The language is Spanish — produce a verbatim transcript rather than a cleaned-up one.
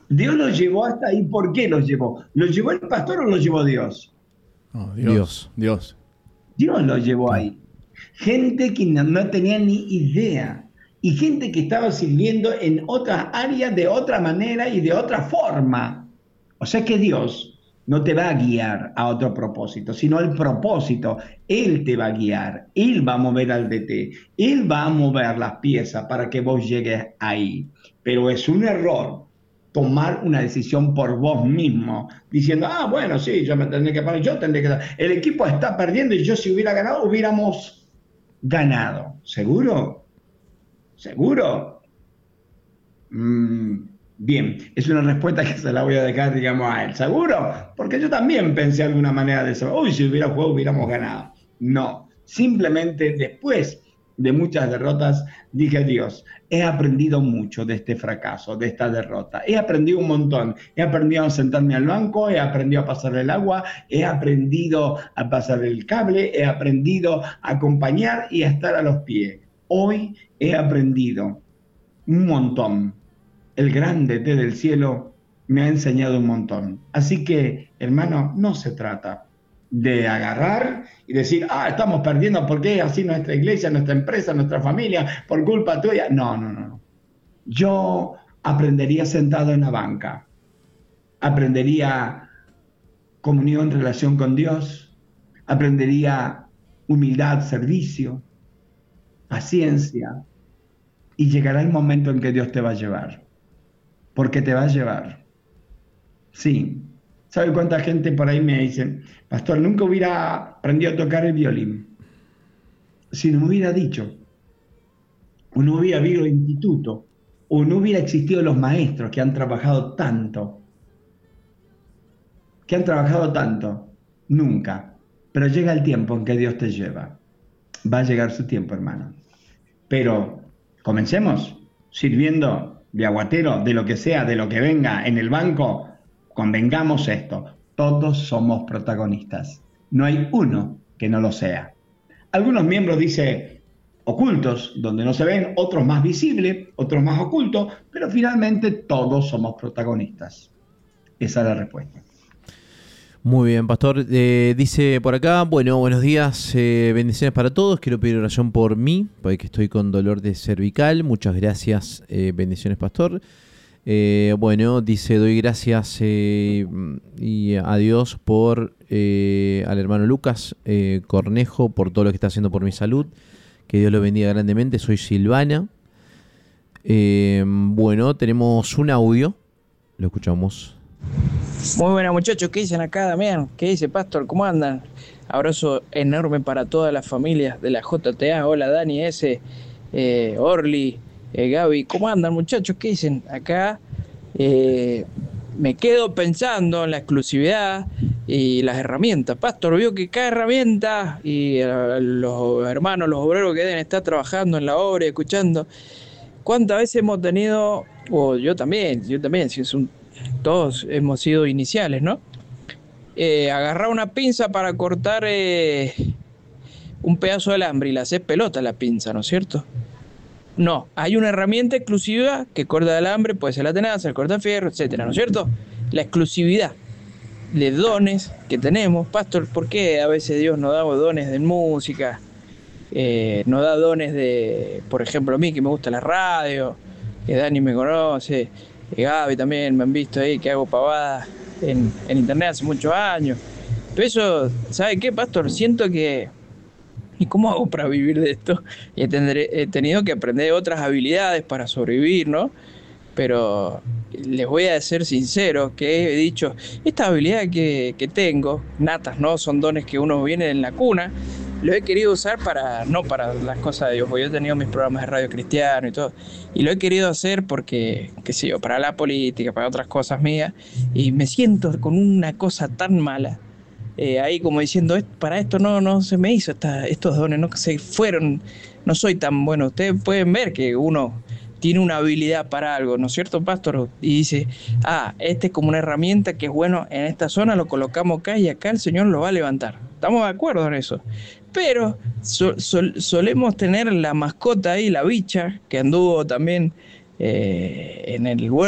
Dios los llevó hasta ahí. ¿Por qué los llevó? ¿Los llevó el pastor o los llevó Dios? Oh, Dios, Dios. Dios los llevó Claro. ahí. Gente que no, no tenía ni idea. Y gente que estaba sirviendo en otras áreas de otra manera y de otra forma. O sea que Dios no te va a guiar a otro propósito, sino el propósito. Él te va a guiar. Él va a mover al D T. Él va a mover las piezas para que vos llegues ahí. Pero es un error tomar una decisión por vos mismo, diciendo, ah, bueno, sí, yo me tendré que poner, yo tendré que... El equipo está perdiendo y yo si hubiera ganado, hubiéramos ganado. ¿Seguro? ¿Seguro? Mm, bien, es una respuesta que se la voy a dejar, digamos, a él. ¿Seguro? Porque yo también pensé alguna manera de eso. Uy, si hubiera jugado, hubiéramos ganado. No, simplemente después de muchas derrotas, dije, Dios, he aprendido mucho de este fracaso, de esta derrota. He aprendido un montón. He aprendido a sentarme al banco, he aprendido a pasar el agua, he aprendido a pasar el cable, he aprendido a acompañar y a estar a los pies. Hoy he aprendido un montón. El grande T del cielo me ha enseñado un montón. Así que, hermano, no se trata de agarrar y decir, ah, estamos perdiendo porque es así nuestra iglesia, nuestra empresa, nuestra familia, por culpa tuya. No, no, no, no. Yo aprendería sentado en la banca, aprendería comunión, relación con Dios, aprendería humildad, servicio, paciencia, y llegará el momento en que Dios te va a llevar, porque te va a llevar. Sí. ¿Sabe cuánta gente por ahí me dice, pastor, nunca hubiera aprendido a tocar el violín si no me hubiera dicho, o no hubiera habido instituto, o no hubiera existido los maestros que han trabajado tanto, que han trabajado tanto? Nunca. Pero llega el tiempo en que Dios te lleva. Va a llegar su tiempo, hermano. Pero comencemos sirviendo de aguatero, de lo que sea, de lo que venga en el banco. Convengamos esto, todos somos protagonistas. No hay uno que no lo sea. Algunos miembros, dice, ocultos, donde no se ven, otros más visibles, otros más ocultos, pero finalmente todos somos protagonistas. Esa es la respuesta. Muy bien, pastor. Eh, dice por acá, bueno, buenos días, eh, bendiciones para todos. Quiero pedir oración por mí, porque estoy con dolor de cervical. Muchas gracias, eh, bendiciones, pastor. Eh, bueno, dice, doy gracias eh, y a Dios por eh, al hermano Lucas eh, Cornejo, por todo lo que está haciendo por mi salud. Que Dios lo bendiga grandemente. Soy Silvana. Eh, bueno, tenemos un audio. Lo escuchamos. Muy buenas muchachos, ¿qué dicen acá, Damián? ¿Qué dice, Pastor? ¿Cómo andan? Abrazo enorme para todas las familias de la J T A. Hola Dani, S, eh, Orly, eh, Gaby. ¿Cómo andan muchachos? ¿Qué dicen acá? Eh, me quedo pensando en la exclusividad y las herramientas. Pastor, vio que cada herramienta y uh, los hermanos, los obreros que deben estar trabajando en la obra y escuchando, ¿cuántas veces hemos tenido, o yo también, yo también, si es un todos hemos sido iniciales, ¿no? Eh, agarrar una pinza para cortar eh, un pedazo de alambre y la haces pelota la pinza, ¿no es cierto? No, hay una herramienta exclusiva que corta el alambre, puede ser la tenaza, el cortafierro, etcétera, ¿no es cierto? La exclusividad de dones que tenemos, Pastor, ¿por qué a veces Dios nos da dones de música? Eh, nos da dones de, por ejemplo, a mí que me gusta la radio, que Dani me conoce, y Gaby también me han visto ahí que hago pavadas en, en internet hace muchos años. Pero eso, ¿sabe qué, Pastor? Siento que... ¿Y cómo hago para vivir de esto? Y tendré, he tenido que aprender otras habilidades para sobrevivir, ¿no? Pero les voy a ser sincero que he dicho, estas habilidades que, que tengo, natas, ¿no? Son dones que uno viene en la cuna, lo he querido usar para, no para las cosas de Dios, porque yo he tenido mis programas de radio cristiano y todo, y lo he querido hacer porque, qué sé yo, para la política, para otras cosas mías, y me siento con una cosa tan mala, eh, ahí como diciendo, para esto no, no se me hizo, esta, estos dones no se fueron, no soy tan bueno. Ustedes pueden ver que uno tiene una habilidad para algo, ¿no es cierto, Pastor? Y dice, ah, este es como una herramienta que es bueno en esta zona, lo colocamos acá y acá el Señor lo va a levantar. Estamos de acuerdo en eso. Pero sol, sol, solemos tener la mascota ahí, la bicha, que anduvo también eh, en el